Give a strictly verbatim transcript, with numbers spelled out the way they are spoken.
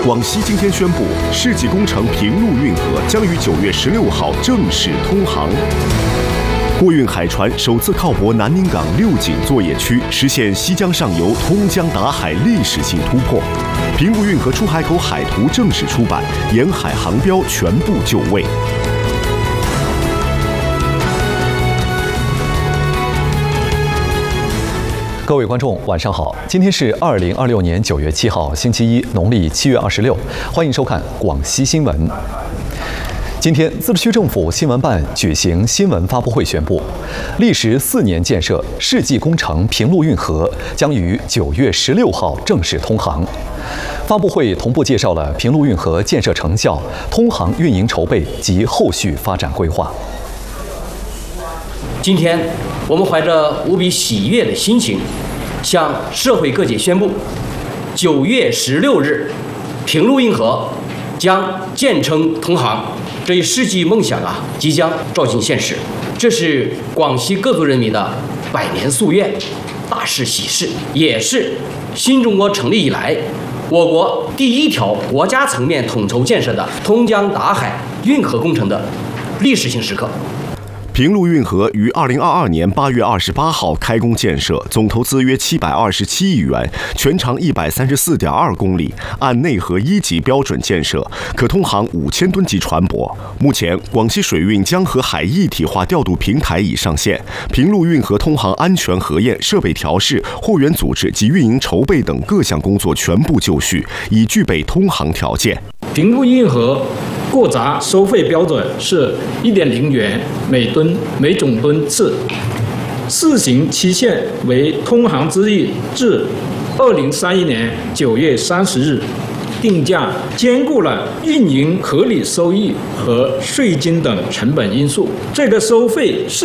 广西今天宣布，世纪工程平陆运河将于九月十六号正式通航。货运海船首次靠泊南宁港六井作业区，实现西江上游通江达海历史性突破。平陆运河出海口海图正式出版，沿海航标全部就位。 各位观众，晚上好！今天是二零二六年九月七号，星期一，农历七月二十六。欢迎收看广西新闻。今天，自治区政府新闻办举行新闻发布会，宣布，历时四年建设世纪工程平陆运河将于九月十六号正式通航。发布会同步介绍了平陆运河建设成效、通航运营筹备及后续发展规划。 今天，我们怀着无比喜悦的心情，向社会各界宣布，九月十六日，平陆运河将建成通航。这一世纪梦想啊，即将照进现实。这是广西各族人民的百年夙愿，大事喜事，也是新中国成立以来我国第一条国家层面统筹建设的通江达海运河工程的历史性时刻。 平陆运河于二零二二年八月二十八号开工建设，总投资约七百二十七亿元，全长一百三十四点二公里，按内河一级标准建设，可通航五千吨级船舶。目前，广西水运江河海一体化调度平台已上线，平陆运河通航安全核验、设备调试、货源组织及运营筹备等各项工作全部就绪，已具备通航条件。 平陆运河过闸收费标准是一点零元每吨每总吨次，试行期限为通航之日至二零三一年九月三十日，定价兼顾了运营合理收益和税金等成本因素。这个收费是